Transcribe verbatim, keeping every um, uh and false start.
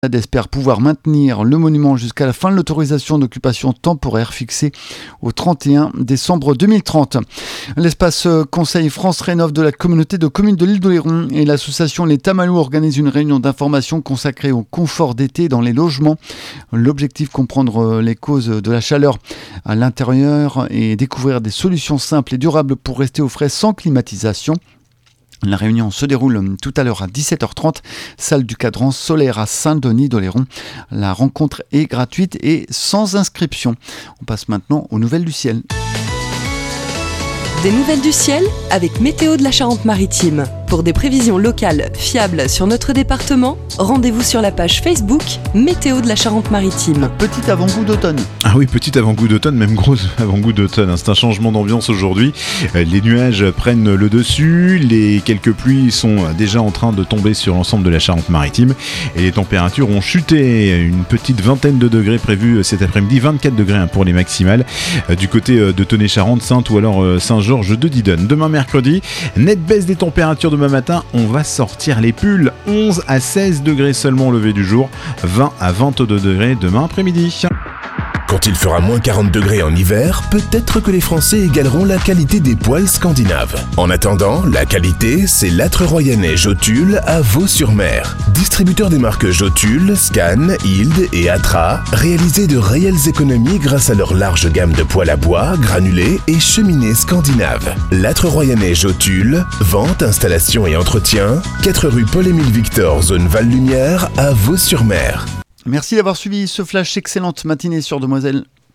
Elle espère pouvoir maintenir le monument jusqu'à la fin de l'autorisation d'occupation temporaire fixée au trente et un décembre deux mille trente. L'espace Conseil France Rénov' de la communauté de communes de l'île d'Oléron et l'association Les Tamalous organisent une réunion d'information consacrée au confort d'été dans les logements. L'objectif, comprendre les causes de la chaleur à l'intérieur et découvrir des solutions simples et durables pour rester au frais sans climatisation. La réunion se déroule tout à l'heure à dix-sept heures trente, salle du Cadran solaire à Saint-Denis d'Oléron. La rencontre est gratuite et sans inscription. On passe maintenant aux nouvelles du ciel. Des nouvelles du ciel avec Météo de la Charente-Maritime. Pour des prévisions locales fiables sur notre département, rendez-vous sur la page Facebook Météo de la Charente-Maritime. Petit avant-goût d'automne. Ah oui, petit avant-goût d'automne, même gros avant-goût d'automne. C'est un changement d'ambiance aujourd'hui. Les nuages prennent le dessus, les quelques pluies sont déjà en train de tomber sur l'ensemble de la Charente-Maritime et les températures ont chuté. Une petite vingtaine de degrés prévus cet après-midi, vingt-quatre degrés pour les maximales du côté de Tenay-Charente, Sainte ou alors Saint-Georges de Didonne. Demain mercredi, nette baisse des températures. Demain matin, on va sortir les pulls. onze à seize degrés seulement au lever du jour, vingt à vingt-deux degrés demain après-midi. Quand il fera moins quarante degrés en hiver, peut-être que les Français égaleront la qualité des poêles scandinaves. En attendant, la qualité, c'est l'âtre royannais Jotule à Vaux-sur-Mer. Distributeur des marques Jotule, Scan, Hild et Atra, réalisés de réelles économies grâce à leur large gamme de poêles à bois, granulés et cheminées scandinaves. L'âtre royannais Jotule, vente, installation et entretien, quatre rue Paul-Émile Victor, zone Val-Lumière à Vaux-sur-Mer. Merci d'avoir suivi ce flash. Excellente matinée sur Demoiselle.